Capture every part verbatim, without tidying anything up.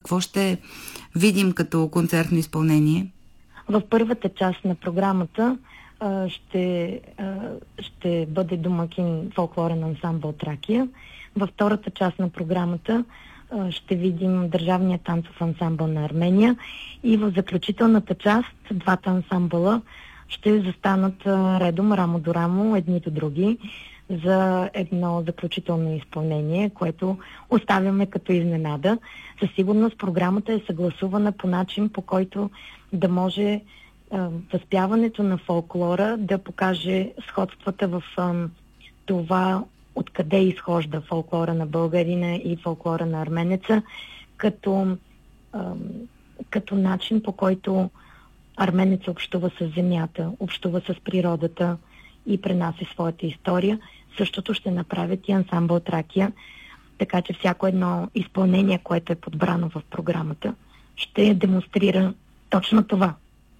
Какво ще видим като концертно изпълнение? В първата част на програмата а, ще, а, ще бъде домакин фолклорен ансамбъл Тракия. Във втората част на програмата а, ще видим Държавния танцов ансамбъл на Армения. И в заключителната част двата ансамбъла ще застанат а, редом, рамо до рамо, едни до други, за едно заключително изпълнение, което оставяме като изненада. Със сигурност програмата е съгласувана по начин, по който да може а, възпяването на фолклора да покаже сходствата в а, това откъде изхожда фолклора на българина и фолклора на арменеца, като, а, като начин, по който арменеца общува с земята, общува с природата и пренася своята история. Същото ще направят и ансамбъл Тракия, така че всяко едно изпълнение, което е подбрано в програмата, ще демонстрира точно това.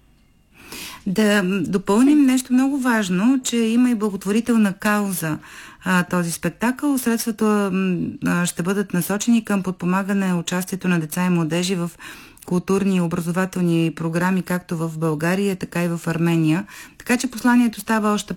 Да допълним нещо много важно, че има и благотворителна кауза а, този спектакъл. Средствата а, ще бъдат насочени към подпомагане участието на деца и младежи в културни и образователни програми, както в България, така и в Армения. Така че посланието става още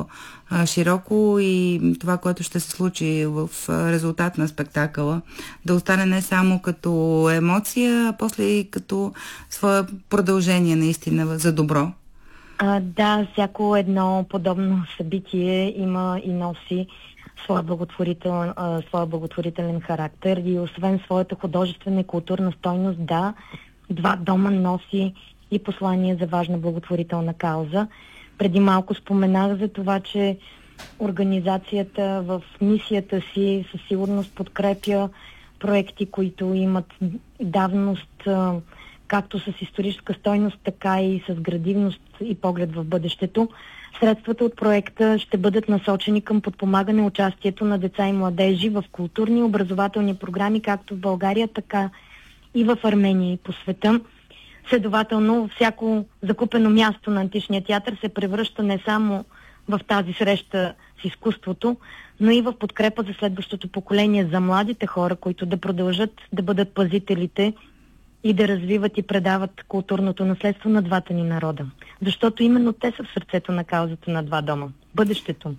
по-широко и това, което ще се случи в резултат на спектакъла, да остане не само като емоция, а после и като свое продължение наистина за добро. А, да, всяко едно подобно събитие има и носи своя благотворителен, а, своя благотворителен характер и освен своята художествена и културна стойност, да, Два дома носи и послание за важна благотворителна кауза. Преди малко споменах за това, че организацията в мисията си със сигурност подкрепя проекти, които имат давност както с историческа стойност, така и с градивност и поглед в бъдещето. Средствата от проекта ще бъдат насочени към подпомагане участието на деца и младежи в културни и образователни програми, както в България, така и в Армения и по света. Следователно, всяко закупено място на античния театър се превръща не само в тази среща с изкуството, но и в подкрепа за следващото поколение, за младите хора, които да продължат да бъдат пазителите и да развиват и предават културното наследство на двата ни народа. Защото именно те са в сърцето на каузата на Два дома. Бъдещето.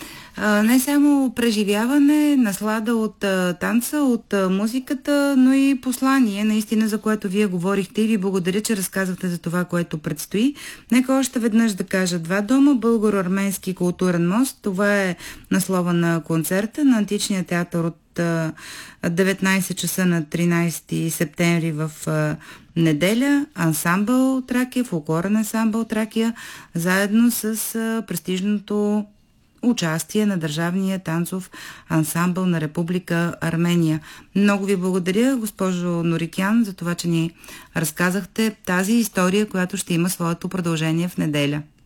Не само преживяване, наслада от а, танца, от а, музиката, но и послание, наистина, за което вие говорихте и ви благодаря, че разказахте за това, което предстои. Нека още веднъж да кажа: Два дома, българо-арменски културен мост. Това е наслова на концерта на Античния театър от а, деветнайсет часа на тринайсети септември в а, неделя. Ансамбъл Тракия, фолклорен ансамбъл Тракия, заедно с а, престижното участие на Държавния танцов ансамбъл на Република Армения. Много ви благодаря, госпожо Норикян, за това, че ни разказахте тази история, която ще има своето продължение в неделя.